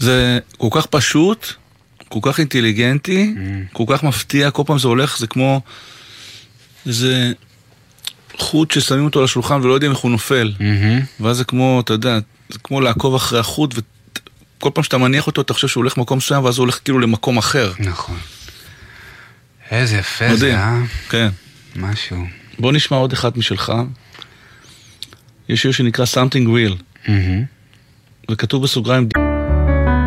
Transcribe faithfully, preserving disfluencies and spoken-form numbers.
זה כל כך פשוט, כל כך אינטליגנטי, כל כך מפתיע, כל פעם זה הולך, זה כמו איזה חוט ששמים אותו על השולחן ולא יודעים איך הוא נופל. ואז זה כמו, אתה יודע, זה כמו לעקוב אחרי החוט, וכל פעם שאתה מניח אותו, אתה חושב שהוא הולך מקום מסוים, ואז הוא הולך כאילו למקום אחר. נכון. איזה יפה זה, אה? כן. משהו. בוא נשמע עוד אחד משלך. יש שיר שנקרא Something Real. וכתוב בסוגריים...